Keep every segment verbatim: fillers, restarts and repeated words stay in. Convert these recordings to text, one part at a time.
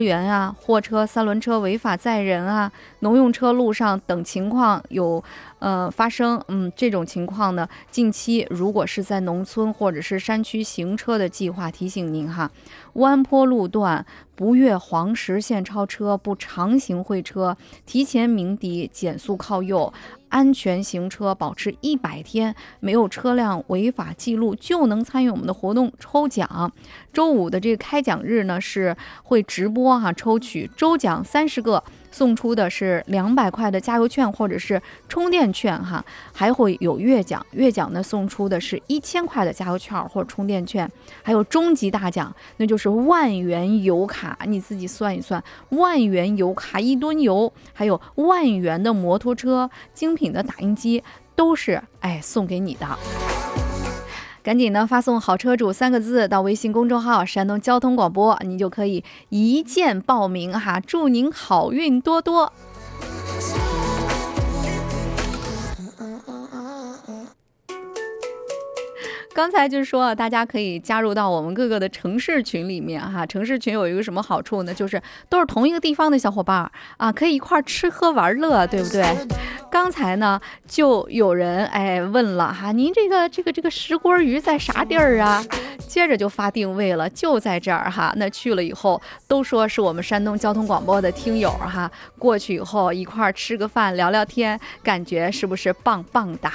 员啊、货车、三轮车违法载人啊、农用车路上等情况有呃发生，嗯，这种情况呢，近期如果是在农村或者是山区行车的计划，提醒您哈，弯坡路段不越黄实线超车，不长行会车，提前鸣笛，减速靠右。安全行车，保持一百天没有车辆违法记录就能参与我们的活动抽奖。周五的这个开奖日呢，是会直播哈、啊、抽取周奖三十个，送出的是两百块的加油券或者是充电券哈，还会有月奖，月奖呢送出的是一千块的加油券或者充电券，还有终极大奖，那就是万元油卡，你自己算一算，万元油卡一吨油，还有万元的摩托车、精品的打印机，都是哎送给你的。赶紧呢发送好车主三个字到微信公众号山东交通广播，你就可以一键报名哈，祝您好运多多。刚才就是说大家可以加入到我们各个的城市群里面哈，城市群有一个什么好处呢，就是都是同一个地方的小伙伴啊，可以一块吃喝玩乐，对不对？刚才呢就有人哎问了哈，您这个这个这个石锅鱼在啥地儿啊？接着就发定位了，就在这儿哈。那去了以后都说是我们山东交通广播的听友哈，过去以后一块吃个饭聊聊天，感觉是不是棒棒的？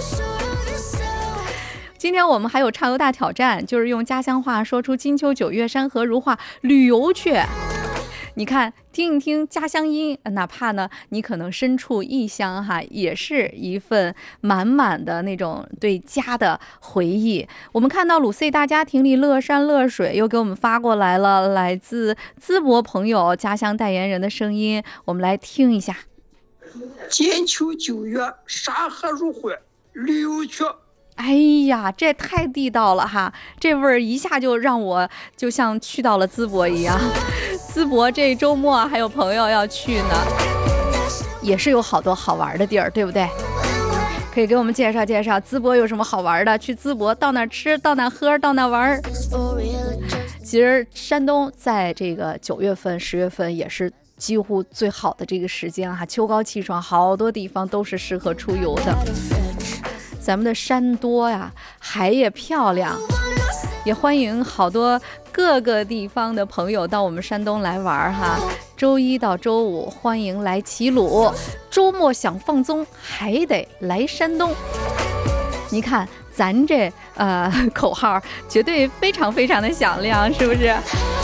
今天我们还有畅游大挑战，就是用家乡话说出金秋九月山河如画旅游去。你看听一听家乡音，哪怕呢你可能身处异乡哈，也是一份满满的那种对家的回忆。我们看到鲁 C 大家庭里乐山乐水又给我们发过来了来自淄博朋友家乡代言人的声音，我们来听一下。 金秋九月山河如画旅游去。 哎呀，这太地道了哈！这味儿一下就让我就像去到了淄博一样。淄博这周末还有朋友要去呢，也是有好多好玩的地儿，对不对？可以给我们介绍介绍淄博有什么好玩的？去淄博到哪吃，到哪喝，到哪玩？其实山东在这个九月份、十月份也是几乎最好的这个时间哈，秋高气爽，好多地方都是适合出游的。咱们的山多呀，海也漂亮，也欢迎好多各个地方的朋友到我们山东来玩哈。周一到周五欢迎来齐鲁，周末想放松还得来山东。你看咱这呃口号绝对非常非常的响亮，是不是？